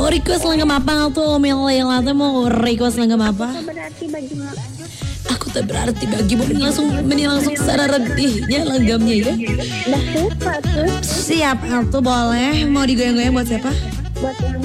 Mau request langgam apa tuh? Layla teh mau request langgam apa? Berarti bagimu. Aku tak berarti bagimu. Meni langsung secara redihnya langgamnya ya. Udah suka tuh. Siap, tuh boleh. Mau digoyang-goyang buat siapa? Buat yang